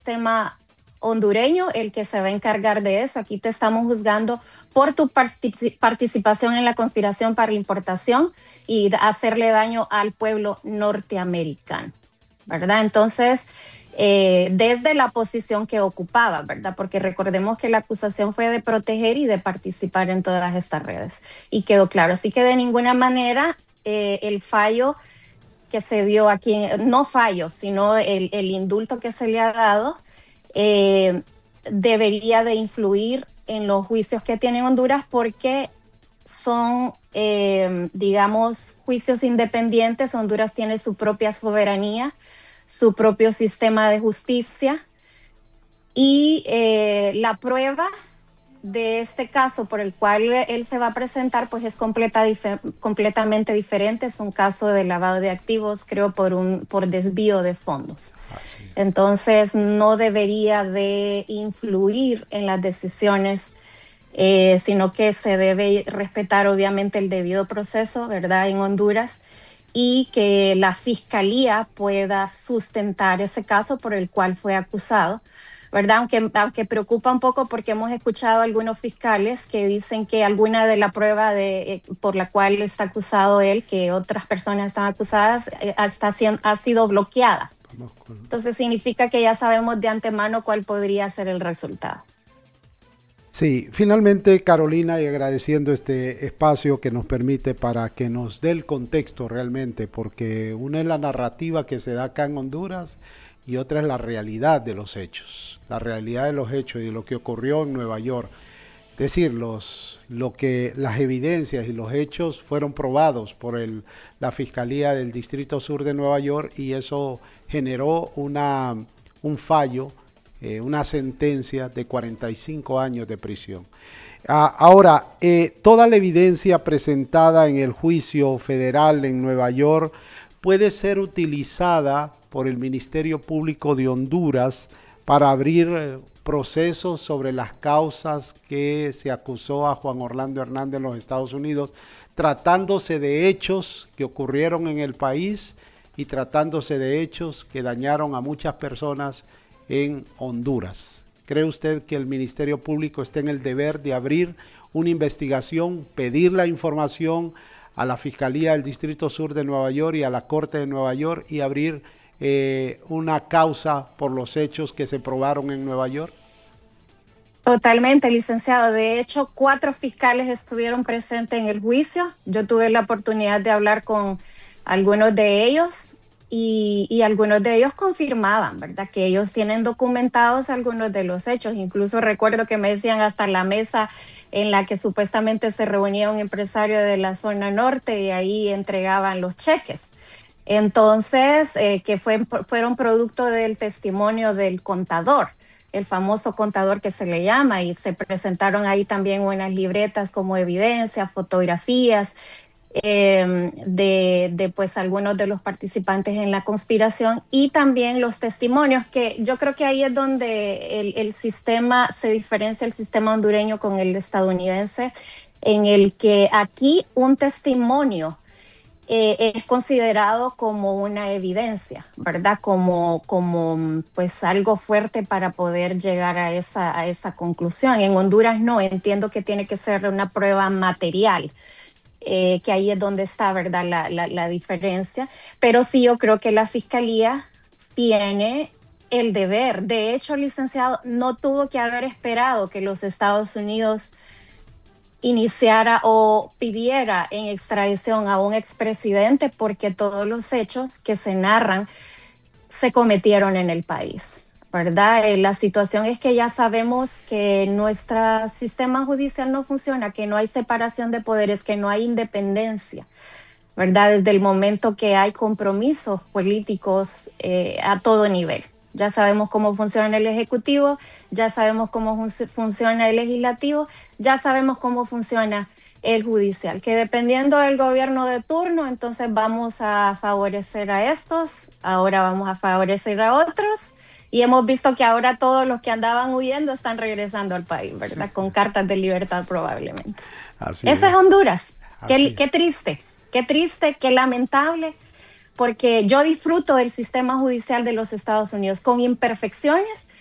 sistema hondureño el que se va a encargar de eso. Aquí te estamos juzgando por tu participación en la conspiración para la importación y hacerle daño al pueblo norteamericano, ¿verdad? Entonces, desde la posición que ocupaba, ¿verdad? Porque recordemos que la acusación fue de proteger y de participar en todas estas redes. Y quedó claro. Así que de ninguna manera el fallo que se dio aquí, no fallo, sino el indulto que se le ha dado, debería de influir en los juicios que tiene Honduras porque son, digamos, juicios independientes. Honduras tiene su propia soberanía, su propio sistema de justicia y la prueba de este caso por el cual él se va a presentar, pues es completamente diferente. Es un caso de lavado de activos, creo, por desvío de fondos. Entonces, no debería de influir en las decisiones, sino que se debe respetar, obviamente, el debido proceso, ¿verdad?, en Honduras, y que la fiscalía pueda sustentar ese caso por el cual fue acusado, ¿verdad? Aunque preocupa un poco porque hemos escuchado a algunos fiscales que dicen que alguna de la prueba por la cual está acusado él, que otras personas están acusadas, ha sido bloqueada. Entonces significa que ya sabemos de antemano cuál podría ser el resultado. Sí, finalmente, Carolina, y agradeciendo este espacio que nos permite para que nos dé el contexto realmente, porque una es la narrativa que se da acá en Honduras y otra es la realidad de los hechos, la realidad de los hechos y de lo que ocurrió en Nueva York. Es decir, las evidencias y los hechos fueron probados por la Fiscalía del Distrito Sur de Nueva York y eso generó un fallo, una sentencia de 45 años de prisión. Ahora, toda la evidencia presentada en el juicio federal en Nueva York puede ser utilizada por el Ministerio Público de Honduras para abrir procesos sobre las causas que se acusó a Juan Orlando Hernández en los Estados Unidos, tratándose de hechos que ocurrieron en el país y tratándose de hechos que dañaron a muchas personas en Honduras. ¿Cree usted que el Ministerio Público está en el deber de abrir una investigación, pedir la información a la Fiscalía del Distrito Sur de Nueva York y a la Corte de Nueva York y abrir una causa por los hechos que se probaron en Nueva York? Totalmente, licenciado. De hecho, 4 fiscales estuvieron presentes en el juicio. Yo tuve la oportunidad de hablar con algunos de ellos y algunos de ellos confirmaban, ¿verdad?, que ellos tienen documentados algunos de los hechos. Incluso recuerdo que me decían hasta la mesa en la que supuestamente se reunía un empresario de la zona norte y ahí entregaban los cheques. Entonces, que fueron producto del testimonio del contador, el famoso contador que se le llama, y se presentaron ahí también unas libretas como evidencia, fotografías de pues algunos de los participantes en la conspiración y también los testimonios, que yo creo que ahí es donde el sistema se diferencia, el sistema hondureño con el estadounidense, en el que aquí un testimonio es considerado como una evidencia, ¿verdad? Como pues algo fuerte para poder llegar a esa conclusión. En Honduras no, entiendo que tiene que ser una prueba material, que ahí es donde está, ¿verdad?, la diferencia. Pero sí, yo creo que la Fiscalía tiene el deber. De hecho, licenciado, no tuvo que haber esperado que los Estados Unidos iniciara o pidiera en extradición a un expresidente, porque todos los hechos que se narran se cometieron en el país, ¿verdad? La situación es que ya sabemos que nuestro sistema judicial no funciona, que no hay separación de poderes, que no hay independencia, ¿verdad? Desde el momento que hay compromisos políticos a todo nivel. Ya sabemos cómo funciona el Ejecutivo, ya sabemos cómo funciona el Legislativo, ya sabemos cómo funciona el Judicial, que dependiendo del gobierno de turno, entonces vamos a favorecer a estos, ahora vamos a favorecer a otros, y hemos visto que ahora todos los que andaban huyendo están regresando al país, ¿verdad? Con cartas de libertad probablemente. Así Esa es es, Honduras. así es. Qué triste, qué lamentable, porque yo disfruto del sistema judicial de los Estados Unidos con imperfecciones,